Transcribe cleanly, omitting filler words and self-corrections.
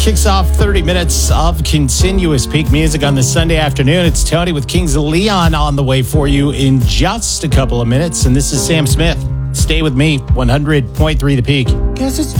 kicks off 30 minutes of continuous peak music on this Sunday afternoon. It's Tony with Kings of Leon on the way for you in just a couple of minutes. And this is Sam Smith. Stay with me, 100.3 The Peak. Guess it's